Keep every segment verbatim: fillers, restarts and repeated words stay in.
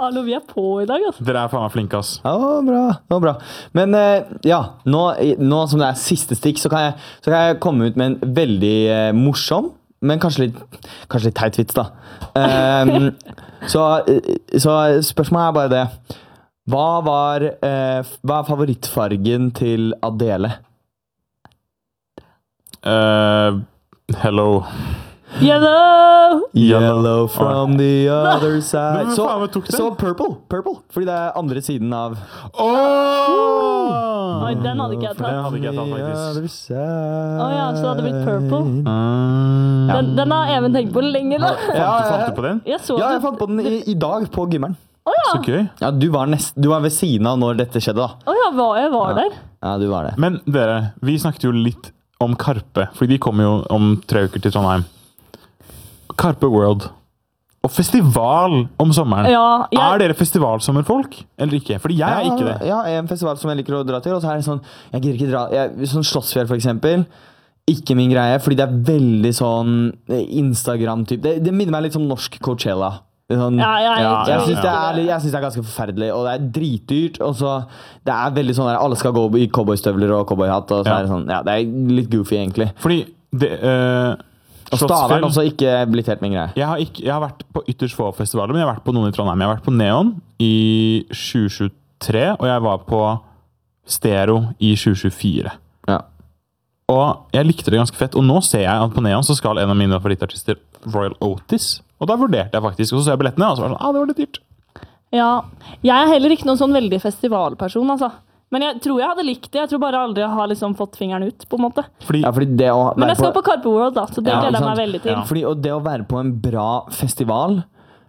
Hallo, vi er på i dag, altså. Dere er faen meg flinke, ass. Ja, bra, det var bra. Men uh, ja, nå, nå som det er siste stikk, så kan jeg, så kan jeg komme ut med en veldig uh, morsom, men kanskje litt, kanskje litt teit vits, da. Um, så, så spørsmålet er bare det. Hva var uh, hva er favorittfargen til Adele? Uh, hello. Yellow! Yellow from the other Men side. hvem Så, faen tok det? så purple, purple, fordi det er andre siden av Åh! Oi, den hadde ikke jeg Den tatt. hadde ikke jeg tatt, faktisk. Å ja, så det hadde blitt purple. Mm. Den, den har Even tenkt på lenge, da. Fant, du fant du på den? Jeg så Ja, det. jeg fant på den i, i dag på gimmeren. Å ja. Så gøy. Ja, du var, nest, du var ved siden av når dette skjedde, da. Å ja, var jeg var der. Ja, du var det. Men dere, vi snakket jo litt om Karpe, fordi de kommer jo om tre uker til Trondheim. Karpe World. Og festival om sommeren. Ja, jeg, Er dere festivalsommerfolk, eller ikke? Fordi jeg er ikke det. Ja, en festival som jeg liker å dra til, og så er det sånn, jeg gidder ikke dra, jeg, sånn Slottsfjell for eksempel, ikke min greie, fordi det er veldig sånn Instagram-typ, det, det minner meg litt som norsk Coachella. Det er Sånn, ja, jeg, Ja, jeg jeg, syns det, er litt- jeg synes det er ganske forferdelig, og det er dritdyrt, og så det er veldig sånn der, alle skal gå i cowboystøvler og cowboyhatt, og så Ja. er det sånn, ja, det er litt goofy egentlig. Fordi det, eh, Og Stavern Slottsfjell også ikke blitt helt min greie. jeg har, ikke, jeg har vært på ytterst få festivaler, men jeg har vært på noen i Trondheim. Jeg har vært på Neon i tjue tjuetre, og jeg var på Stereo i tjue tjuefire. Ja. Og jeg likte det ganske fett. Og nå ser jeg at på Neon så skal en av mine favorittartister, Royal Otis. Og da vurderte jeg faktisk, og så så jeg billettene, og så var det sånn, ah, det var litt dyrt. ja. Jeg er heller ikke noen sånn veldig festivalperson, altså. Men jeg tror jeg hadde likt det. Jeg tror bare aldri jeg har liksom fått fingeren ut, på en måte. Fordi, Ja, fordi det å Men være jeg skal på Carpe World, da, så det Ja, gleder jeg sant. meg veldig til. Ja. Fordi, og det å være på en bra festival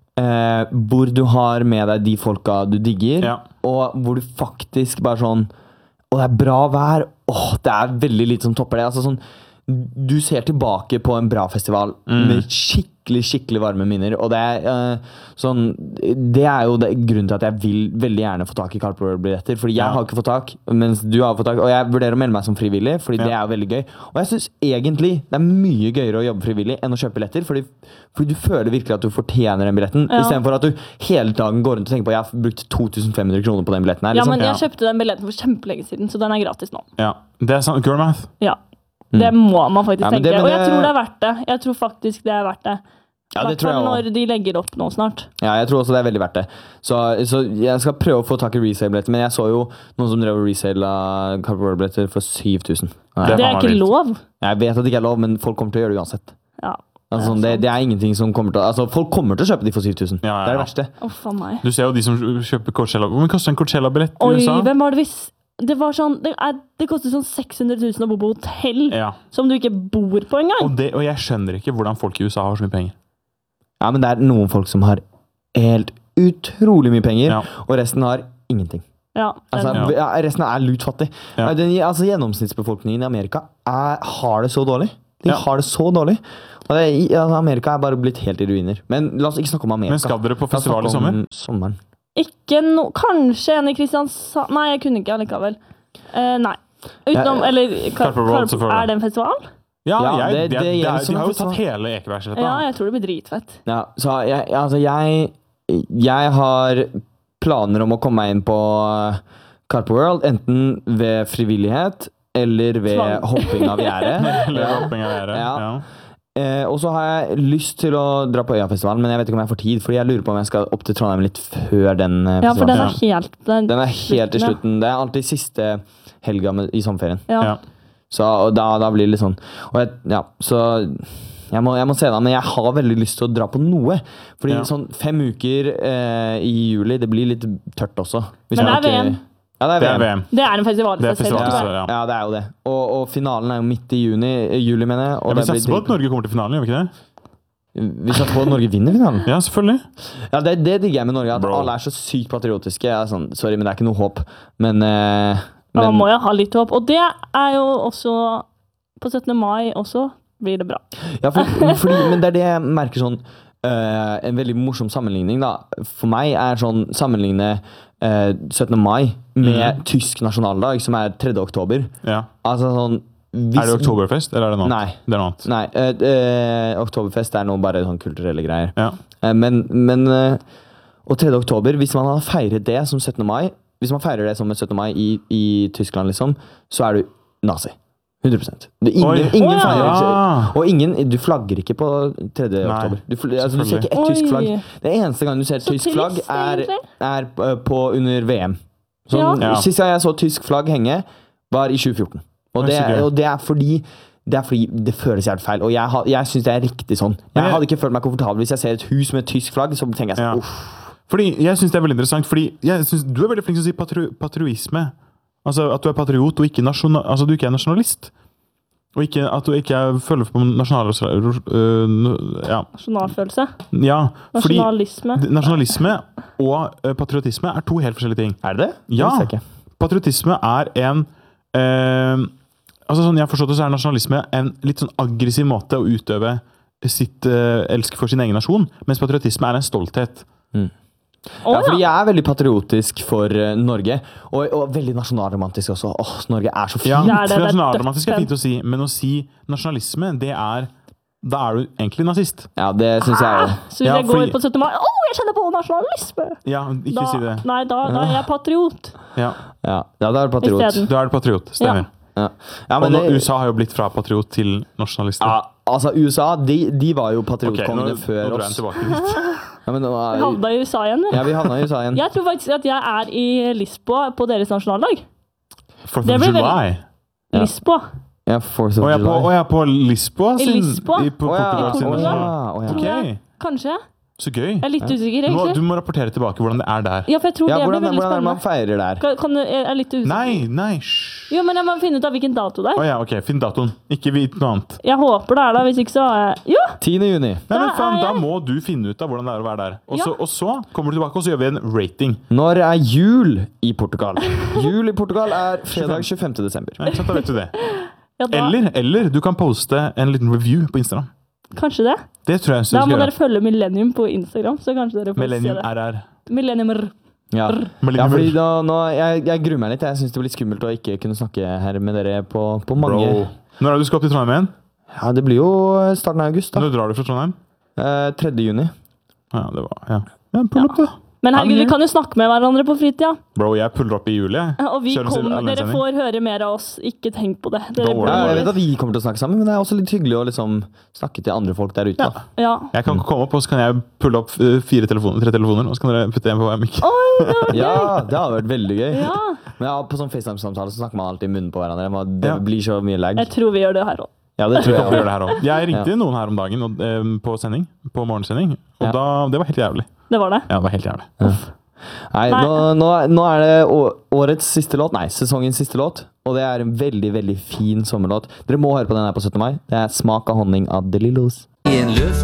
eh, hvor du har med deg de folka du digger, Ja. og hvor du faktisk bare sånn Og det er bra vær. Åh, det er veldig lite som topper det. Altså sånn Du ser tilbake på en bra festival Mm. med skikkelig, skikkelig varme minner. Og det er eh, sånn Det er jo det, grunnen til at jeg vil veldig gjerne få tak i Carpe World-billetter. Fordi jeg Ja. har ikke fått tak, mens du har fått tak. Og jeg vurderer å melde meg som frivillig, fordi Ja. det er jo veldig gøy. Og jeg syns egentlig det er mye gøyere å jobbe frivillig enn å kjøpe billetter. Fordi, fordi du føler virkelig at du fortjener den billetten, Ja. istedenfor at du hele dagen går rundt og tenker på jeg har brukt to tusen fem hundre kroner på den billetten her. Ja, Liksom. men jeg Ja. kjøpte den billetten for kjempelenge siden, så den er gratis nå. ja, det er sånn, girl math. Ja. Det må man faktisk Ja, men tenke. det- men Og jeg det- tror det er verdt det. Jeg tror faktisk det er verdt det. Ja, det tror jeg Hvertfall også. når de legger opp nå snart. Ja, jeg tror også det er veldig verdt det. Så, så jeg skal prøve å få tak i resale-billetter, men jeg så jo noen som drev og resale Carpe World-billetter for syv tusen. Nei, Det er Det er faen meg ikke vilt. lov. jeg vet at det ikke er lov, men folk kommer til å gjøre det uansett. Ja. Altså, sånn, det, det er ingenting som kommer til å Altså, folk kommer til å kjøpe de for syv tusen. Ja, ja, Det er det ja. verste. Å, faen meg. Du ser jo de som kjøper Coachella. Hvor mye koster en Coachella-billett i Oi, U S A? hvem var det hvis Det var sånn Det, er, det koster sånn seks hundre tusen å bo på hotell Ja, som du ikke bor på engang. og, det, og jeg skjønner ikke hvordan folk i U S A har så mye penger. Ja, men det er noen folk som har helt utrolig mye penger, Ja. og resten har ingenting. Ja, Altså, den, ja, resten er lutfattig. Ja. Den, altså, gjennomsnittsbefolkningen i Amerika er, har det så dårlig. De Ja. har det så dårlig. Og det, i- altså, Amerika er bare blitt helt i ruiner. Men la oss ikke snakke om Amerika. Men skal dere på La oss festival i snakke sommer? om sommeren. Ikke no, Kanskje en i Kristiansand. Nei, jeg kunne ikke allikevel. Eh, nei. Utenom Ja, Eller Kar Carpe World, Karp, selvfølgelig. Er det en festival? Ja, Ja, jeg, det- det, det det, gjelder er, som de har en jo tatt festival. hele Ekebergsletta. Ja, jeg tror det blir dritfett. Ja, så jeg, altså, jeg, jeg har planer om å komme meg inn på Carpe World, enten ved frivillighet eller ved Tvang. hopping av gjerdet. Eller hopping av været. Ja. Ja. Eh, og så har jeg lyst til å dra på Øyafestivalen, men jeg vet ikke om jeg får tid, fordi jeg lurer på om jeg skal opp til Trondheim litt før den eh, Ja, for den festivalen. er helt Den, Den er helt til ja. slutten. Det er alltid siste helga med, i sommerferien. Ja. Ja. Så og da, da blir det litt sånn. Og jeg, ja, så jeg må, jeg må se det an, men jeg har veldig lyst til å dra på noe. Fordi Ja. sånn fem uker eh, i juli, det blir litt tørt også. Hvis Men man det er ikke- V M. Ja, det er Det V er M. V M. Det er en festival i Det er seg selv. festival, tror jeg. så, ja. Ja, det er jo det. Og, og finalen er jo midt i juni, eh, juli, mener jeg. Og Ja, vi det blir satser på at Norge kommer til finalen, gjør vi ikke det? Vi satser på at Norge vinner finalen. Ja, selvfølgelig. Ja, det, det digger jeg med Norge, at Bro. alle er så sykt patriotiske. Jeg er sånn, sorry, men det er ikke noe håp. Men, eh, Men man men må jo ha litt håp. Og det er jo også På syttende mai også blir det bra. ja, for, fordi, men det er det jeg merker sånn eh, en veldig morsom sammenligning, da. For meg er sånn sammenligne eh, syttende mai med Mhm. tysk nasjonaldag, som er tredje oktober. Ja. Altså sånn hvis, Er det Oktoberfest, eller er det noe Nei. annet? Det er noe annet. Nei, eh, eh, Oktoberfest er nå bare sånn kulturelle greier. Ja. Eh, men men eh, Og tredje oktober, hvis man hadde feiret det som syttende mai, hvis man feirer det som en syttende mai i, i Tyskland, liksom, så er du nazi. hundre prosent. Det er ingen, Oi. ingen Å, ja. feirer Ah. Og ingen, du flagger ikke på tredje Nei, oktober. Du, fl- altså, du ser ikke et Oi. tysk flagg. Det eneste gang du ser et Så tysk flagg, trist, er, egentlig. er uh, på under V M. Sånn, Ja. Sist gang jeg så tysk flagg henge, var i tjue fjorten. Og Oi, det, så gøy. og det er fordi det er fordi det føles jævlig feil, og jeg, ha- jeg syns det er riktig sånn. Men Jeg jeg- hadde ikke følt meg komfortabel hvis jeg ser et hus med et tysk flagg, så tenker jeg Ja. sånn uff. Fordi jeg synes det er veldig interessant, fordi jeg synes du er veldig flink til å si patri patriotisme. Altså at du er patriot og ikke, nasjonal, altså, du ikke er nasjonalist. Og ikke, at du ikke er, følger på nasjonal... øh, ja. Nasjonalfølelse. ja, fordi Nasjonalisme. d- nasjonalisme og øh, patriotisme er to helt forskjellige ting. Er det det? Ja, Det visste jeg ikke. patriotisme er en... øh, altså sånn jeg har forstått det, så er nasjonalisme en litt sånn aggressiv måte å utøve sitt øh, elsk for sin egen nasjon, mens patriotisme er en stolthet. Å, Ja, fordi ja. jeg er veldig patriotisk for eh, Norge, og, og veldig nasjonalromantisk også. Åh, Norge er så fint! Ja, Ja, det er nasjonalromantisk er dødsfett. fint å si, men å si nasjonalisme, det er da er du egentlig nazist. Ja, det syns jeg òg. Så hvis Ja, jeg går fordi- på syttende mai Å, jeg kjenner på nasjonalisme! Ja, ikke Da, si det. nei, da, da er jeg patriot. Ja, Ja, ja, da er du patriot. Isteden. da er du patriot, stemmer. Ja. Ja, Og men nå, det, U S A har jo blitt fra patriot til nasjonalister. ja, altså, U S A, de, de var jo Ok, nå, patriotkongene nå før drar jeg oss. tilbake dit. Ja, men nå Jeg er, havna i U S A igjen. ja, vi havna i U S A igjen. Jeg tror faktisk at jeg er i Lisboa på deres nasjonaldag. Fourth Det of blir July. Ja. Lisboa. Ja, fourth of Og jeg er på, og July. jeg er på Lisboa I sin Lisboa? i- på Å ja, Portugal sin å ja, nasjonaldag. å ja. Tror jeg. Ok, Kanskje. så gøy. Jeg er litt usikker, Du må, egentlig. du må rapportere tilbake hvordan det er der. Ja, for jeg tror Ja, det hvordan, blir veldig hvordan er det man spennende. feirer der? Kan, kan, du- jeg er litt usikker. Nei, nei, hysj. Jo, men jeg må finne ut av hvilken dato det Å er. ja, ok, finn datoen. Ikke vit noe annet. Jeg håper det er da, hvis ikke så er jeg Jo! tiende juni. Nei, men Da faen, er da jeg- må du finne ut av hvordan det er å være der. Og så, Ja. og så kommer du tilbake, og så gjør vi en rating. Når er jul i Portugal? Jul i Portugal er fredag tjuefemte desember. Ja, ikke sant, da vet du det. Ja, da, Eller, eller du kan poste en liten review på Instagram. Kanskje det? Det tror jeg Da du må skal dere gjøre. følge Millennium på Instagram, så kanskje dere får Millennium se det. R R. Millennium. Ja, ja Millennium fordi R. da, nå, jeg, jeg gruer meg litt. Jeg syns det blir skummelt å ikke kunne snakke her med dere på, på mange Bro. Når er det du skal opp til Trondheim igjen? Ja, det blir jo starten av august, da. Når drar du fra Trondheim? Eh, tredje juni. Ja, det var, ja. Ja, pull opp da. Men herregud, Ja, vi kan jo snakke med hverandre på fritida. Bro, jeg puller opp i juli. jeg. Og vi Kjører til kommer, dere alene-sending. får høre mer av oss. Ikke tenk på det. Dere Don't worry. Ja, jeg blir- vet at vi kommer til å snakke sammen, men det er også litt hyggelig å liksom snakke til andre folk der ute. Ja. Da. Ja. Jeg kan komme opp, og så kan jeg pulle opp eh, fire telefoner, tre telefoner, og så kan dere putte en på hver mikk. Ja, det hadde vært veldig gøy. ja. Men ja, på sånn FaceTime-samtale så snakker man alltid i munnen på hverandre. Man- Det Ja. blir så mye lag. Jeg tror vi gjør det her òg. Ja, det tror Vi kommer til å jeg gjøre det her også. Jeg ringte Ja. noen her om dagen og, eh, på sending, på morgensending, og Ja. da, det var helt jævlig. Det var det. Ja, det var helt jævlig. Nei, Nei. nå, nå, nå er det å- årets siste låt. Nei, sesongens siste låt. Og det er en veldig, veldig fin sommerlåt. Dere må høre på den her på syttende mai. Det er 'Smak av honning' av De Lillos. I en luft